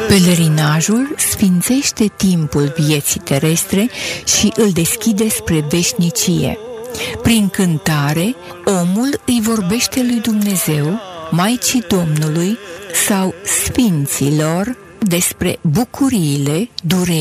Pelerinajul sfințește timpul vieții terestre și îl deschide spre veșnicie. Prin cântare, omul îi vorbește lui Dumnezeu, Maicii Domnului sau sfinților despre bucuriile, durerile